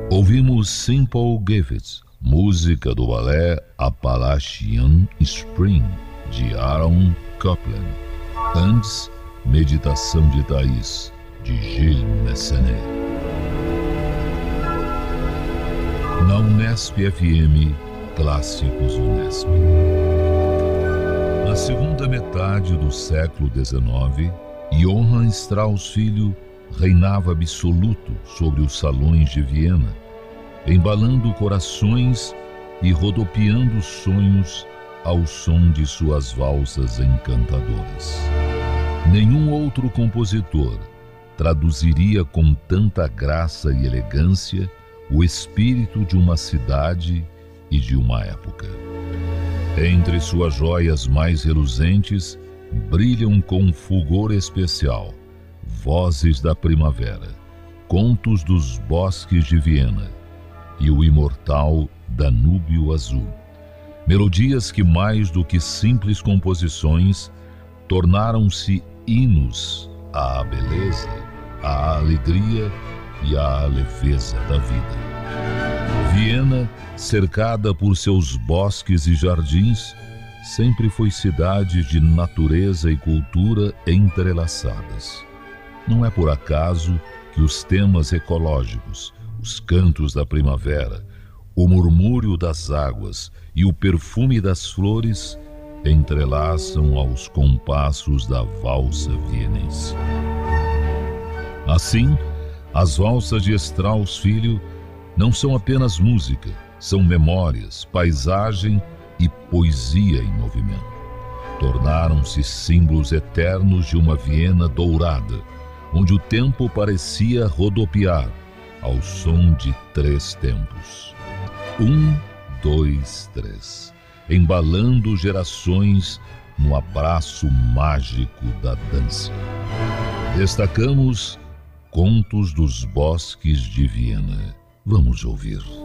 Ouvimos Simple Gifts, música do balé Appalachian Spring, de Aaron Copland. Antes, Meditação de Thaís, de Gilles Messenet. Na Unesp FM, Clássicos Unesp. Na segunda metade do século XIX, Johann Strauss Filho reinava absoluto sobre os salões de Viena, embalando corações e rodopiando sonhos ao som de suas valsas encantadoras. Nenhum outro compositor traduziria com tanta graça e elegância o espírito de uma cidade e de uma época. Entre suas joias mais reluzentes brilham com fulgor especial Vozes da Primavera, Contos dos Bosques de Viena e o imortal Danúbio Azul. Melodias que, mais do que simples composições, tornaram-se hinos à beleza, à alegria e à leveza da vida. Viena, cercada por seus bosques e jardins, sempre foi cidade de natureza e cultura entrelaçadas. Não é por acaso que os temas ecológicos, os cantos da primavera, o murmúrio das águas e o perfume das flores entrelaçam aos compassos da valsa vienense. Assim, as valsas de Strauss Filho não são apenas música, são memórias, paisagem e poesia em movimento. Tornaram-se símbolos eternos de uma Viena dourada, onde o tempo parecia rodopiar ao som de 3 tempos. 1, 2, 3, embalando gerações no abraço mágico da dança. Destacamos Contos dos Bosques de Viena. Vamos ouvir.